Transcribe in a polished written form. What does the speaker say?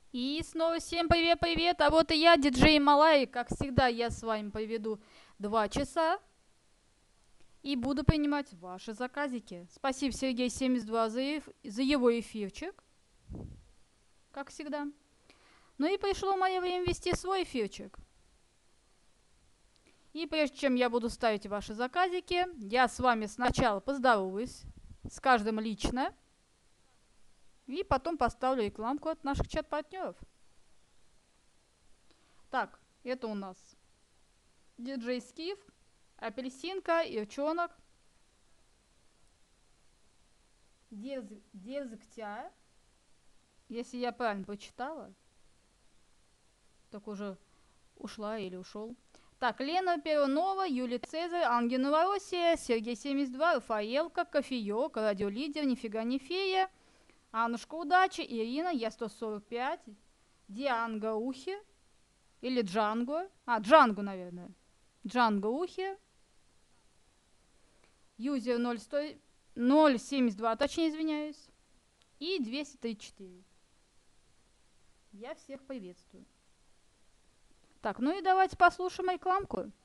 И снова всем привет-привет, а вот и я, диджей Малай, как всегда я с вами проведу 2 часа и буду принимать ваши заказики. Спасибо Сергей 72 за его эфирчик, как всегда. Ну и пришло мое время вести свой эфирчик. И прежде чем я буду ставить ваши заказики, я с вами сначала поздороваюсь с каждым лично и потом поставлю рекламку от наших чат-партнеров. Так, это у нас диджей Скиф, Апельсинка, Ирчонок, Дерзктя, если я правильно прочитала, так уже ушла или ушел. Так, Лена Перунова, Юлия Цезарь, Ангел Новороссия, Сергей 72, Рафаэлка, Кофеек, Радиолидер, Нифига не фея, Аннушка Удачи, Ирина, Я 145, Дианга Ухи, или Джанго, Джанго, наверное, Джанго Ухи, Юзер 072, точнее извиняюсь, и 234. Я всех приветствую. Так, ну и давайте послушаем рекламку.